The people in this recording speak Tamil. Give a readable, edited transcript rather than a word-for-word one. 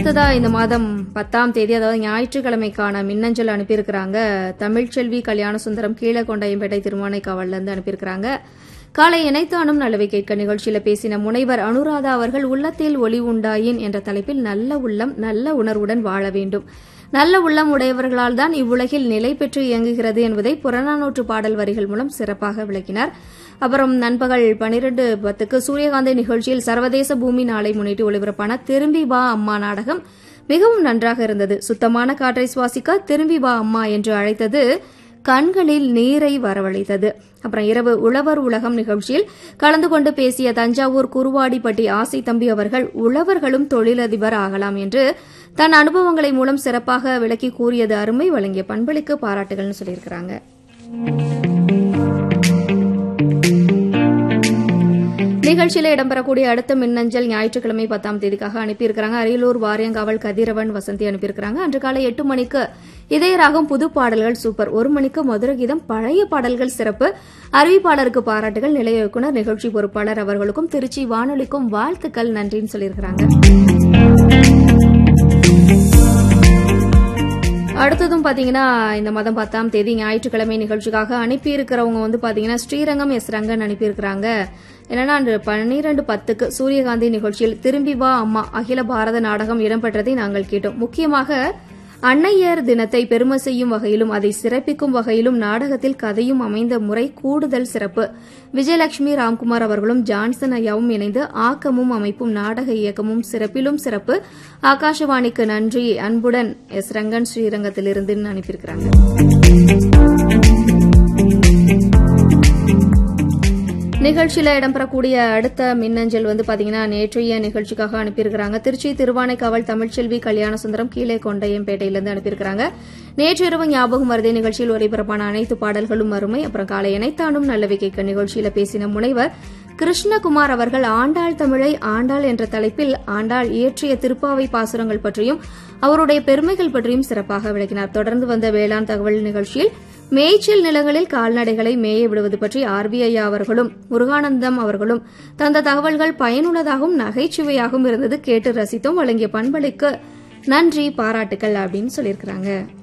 அடுத்ததா இந்த மாதம் 10ஆம் தேதி அதாவது ஞாயிற்றுக்கிழமைக்கான மின்னஞ்சல் அனுப்பியிருக்கிறாங்க. தமிழ்ச்செல்வி கல்யாணசுந்தரம் கீழகொண்டையம்பேட்டை திருவானைக்காவல்ல இருந்து அனுப்பியிருக்கிறாங்க. காலை இணைத்தானும் நல்லவை கேட்க நிகழ்ச்சியில பேசின முனைவர் அனுராதா அவர்கள் உள்ளத்தில் ஒளி உண்டாயின் என்ற தலைப்பில் நல்ல உள்ளம் நல்ல உணர்வுடன் வாழ வேண்டும், நல்ல உள்ளம் உடையவர்களால் தான் இவ்வுலகில் நிலை பெற்று இயங்குகிறது என்பதை புறநானூற்று பாடல் வரிகள் மூலம் சிறப்பாக விளக்கினார். அப்புறம் நண்பகல் 12:10க்கு சூரியகாந்தி நிகழ்ச்சியில் சர்வதேச பூமி நாளை முன்னிட்டு ஒளிபரப்பான திரும்பி வா அம்மா நாடகம் மிகவும் நன்றாக இருந்தது. சுத்தமான காற்றை சுவாசிக்க திரும்பி வா அம்மா என்று அழைத்தது கண்களில் நீரை வரவழைத்தது. அப்புறம் இரவு உழவர் உலகம் நிகழ்ச்சியில் கலந்து கொண்டு பேசிய தஞ்சாவூர் குருவாடிப்பட்டி ஆசை தம்பி அவர்கள் உழவர்களும் தொழிலதிபர் ஆகலாம் என்று தன் அனுபவங்களை மூலம் சிறப்பாக விளக்கி கூறியது அருமை, வழங்கிய பண்பளிக்கு பாராட்டுகள்னு சொல்லியிருக்கிறாங்க. நிகழ்ச்சியில இடம்பெறக்கூடிய அடுத்த மின்னஞ்சல் ஞாயிற்றுக்கிழமை 10ஆம் தேதிக்காக அனுப்பியிருக்கிறாங்க. அரியலூர் வாரியங்காவல் கதிரவன் வசந்தி அனுப்பியிருக்கிறாங்க. அன்று காலை 8 மணிக்கு இதயராகம் புது பாடல்கள் சூப்பர், 1 மணிக்கு மதுர கீதம் பழைய பாடல்கள் சிறப்பு, அறிவிப்பாளருக்கு பாராட்டுகள், நிலைய இயக்குநர் நிகழ்ச்சி பொறுப்பாளர் அவர்களுக்கும் திருச்சி வானொலிக்கும் வாழ்த்துக்கள் நன்றின்னு சொல்லியிருக்கிறாங்க. அடுத்ததும் பாத்தீங்கன்னா இந்த மாதம் 10ஆம் தேதி ஞாயிற்றுக்கிழமை நிகழ்ச்சிக்காக அனுப்பியிருக்கிறவங்க பாத்தீங்கன்னா ஸ்ரீரங்கம் எஸ் ரங்கன் அனுப்பியிருக்கிறாங்க. என்னன்னா அன்று 12:10க்கு சூரியகாந்தி நிகழ்ச்சியில் திரும்பி வா அம்மா அகில பாரத நாடகம் இடம்பெற்றதை நாங்கள் கேட்டோம். முக்கியமாக அன்னையர் தினத்தை பெருமை செய்யும் வகையிலும் அதை சிறப்பிக்கும் வகையிலும் நாடகத்தில் கதையும் அமைந்த முறை கூடுதல் சிறப்பு. விஜயலட்சுமி ராம்குமார் அவர்களும் ஜான்சன் ஐயாவும் இணைந்து ஆக்கமும் அமைப்பும் நாடக இயக்கமும் சிறப்பிலும் சிறப்பு. ஆகாஷவாணிக்கு நன்றி, அன்புடன் எஸ் ரங்கன் ஸ்ரீரங்கத்திலிருந்து அனுப்பியிருக்கிறாங்க. நிகழ்ச்சியில இடம்பெறக்கூடிய அடுத்த மின்னஞ்சல் பாத்தீங்கன்னா நேற்றைய நிகழ்ச்சிக்காக அனுப்பியிருக்கிறாங்க. திருச்சி திருவானைக்காவல் தமிழ்ச்செல்வி கல்யாணசுந்தரம் கீழே கொண்டையம்பேட்டையிலிருந்து அனுப்பியிருக்கிறாங்க. நேற்று இரவு ஞாபகம் வருதே நிகழ்ச்சியில் ஒளிபரப்பான அனைத்து பாடல்களும் அருமை. அப்புறம் காலை இணைத்தானும் நல்லவை கேட்க நிகழ்ச்சியில பேசின முனைவர் கிருஷ்ணகுமார் அவர்கள் ஆண்டாள் தமிழை ஆண்டாள் என்ற தலைப்பில் ஆண்டாள் இயற்றிய திருப்பாவை பாசுரங்கள் பற்றியும் அவருடைய பெருமைகள் பற்றியும் சிறப்பாக விளக்கினார். தொடர்ந்து வந்த வேளாண் தகவல் நிகழ்ச்சியில் மேய்ச்சல் நிலங்களில் கால்நடைகளை மேய விடுவது பற்றி ஆர்பிஐ அவர்களும் முருகானந்தம் அவர்களும் தந்த தகவல்கள் பயனுள்ளதாகவும் நகைச்சுவையாகவும் இருந்தது, கேட்டு ரசித்தும், வழங்கிய பண்பளிக்கு நன்றி பாராட்டுக்கள் அப்படின்னு சொல்லியிருக்கிறாங்க.